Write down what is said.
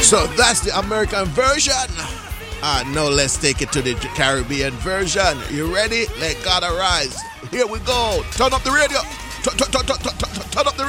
So that's the American version. Now let's take it to the Caribbean version. You ready? Let God arise. Here we go. Turn up the radio. Turn up the